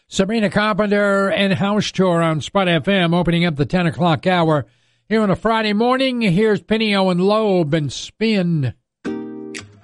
Sabrina Carpenter and House Tour on Spot FM, opening up the 10 o'clock hour. Here on a Friday morning, here's Pinio and Loeb and Spin.